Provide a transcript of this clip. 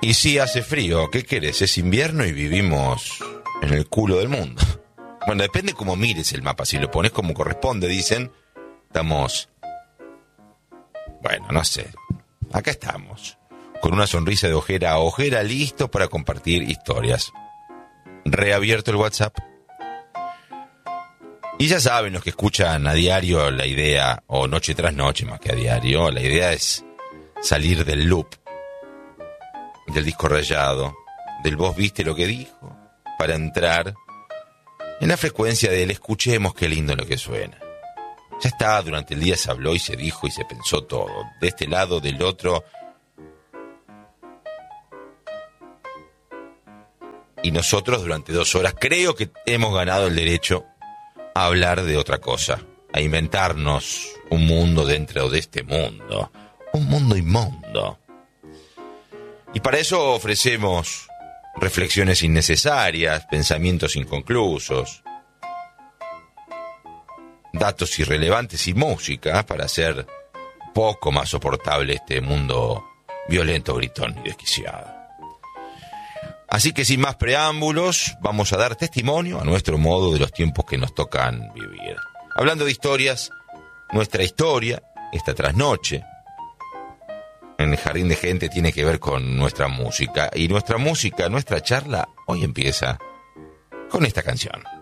Y sí hace frío, ¿qué querés? Es invierno y vivimos en el culo del mundo. Bueno, depende cómo mires el mapa. Si lo pones como corresponde, dicen, estamos... Bueno, no sé. Acá estamos, con una sonrisa de ojera a ojera, listos para compartir historias. Reabierto el WhatsApp. Y ya saben los que escuchan a diario la idea, o noche tras noche más que a diario, la idea es salir del loop, del disco rayado, del vos viste lo que dijo, para entrar en la frecuencia del escuchemos qué lindo lo que suena. Ya está, durante el día se habló y se dijo y se pensó todo, de este lado, del otro. Y nosotros durante 2 horas creo que hemos ganado el derecho a hablar de otra cosa, a inventarnos un mundo dentro de este mundo, un mundo inmundo. Y para eso ofrecemos reflexiones innecesarias, pensamientos inconclusos, datos irrelevantes y música para hacer poco más soportable este mundo violento, gritón y desquiciado. Así que sin más preámbulos, vamos a dar testimonio a nuestro modo de los tiempos que nos tocan vivir. Hablando de historias, nuestra historia, esta trasnoche, en el Jardín de Gente tiene que ver con nuestra música. Y nuestra música, nuestra charla, hoy empieza con esta canción.